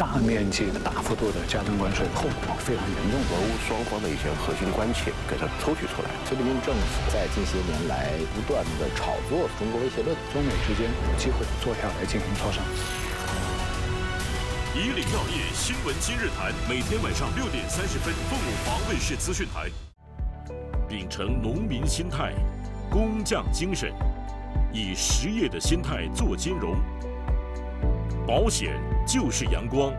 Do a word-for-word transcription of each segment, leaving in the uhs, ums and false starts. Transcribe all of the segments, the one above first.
大面积、大幅度的加征关税，后果非常严重。 俄乌双方的一些核心关切给它抽取出来。 菲律宾政府在近些年来不断的炒作中国威胁论， 中美之间有机会坐下来进行磋商。 以岭药业新闻今日谈，每天晚上六点三十分，凤舞华卫视资讯台。秉承农民心态、工匠精神，以实业的心态做金融。保险就是阳光，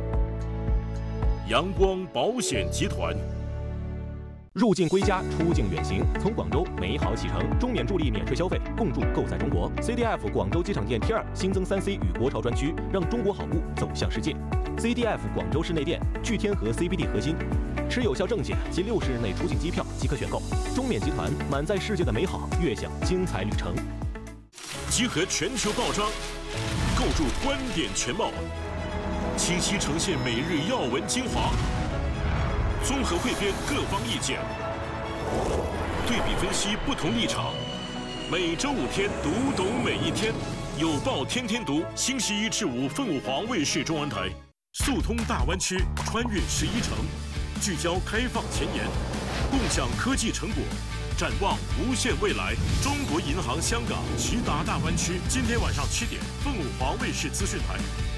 阳光保险集团。 入境归家，出境远行，从广州美好启程，中免助力免税消费，共筑购在中国。C D F 广州机场店 T 二新增三 C 与国潮专区，让中国好物走向世界。C D F 广州市内店距天河 C B D 核心，持有效证件及六十日内出境机票即可选购。中免集团满载世界的美好，悦享精彩旅程。 集合全球报章，构筑观点全貌，清晰呈现每日要闻精华，综合汇编各方意见，对比分析不同立场。每周五天，读懂每一天。有报天天读，星期一至五，凤舞华卫视中文台。速通大湾区，穿越十一城，聚焦开放前沿，共享科技成果，展望无限未来。中国银行香港直达大湾区，今天晚上七点，凤舞华卫视资讯台。